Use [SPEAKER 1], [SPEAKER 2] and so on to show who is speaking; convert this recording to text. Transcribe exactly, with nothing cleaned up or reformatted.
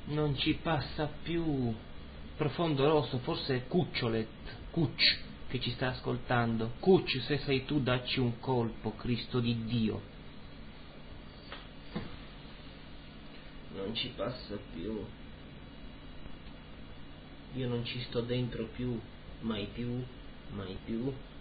[SPEAKER 1] Non ci passa più. Profondo rosso, forse è Cucciolet, Cucc, che ci sta ascoltando. Cucc, se sei tu, dacci un colpo, Cristo di Dio. Non ci passa più. Io non ci sto dentro più, mai più, mai più.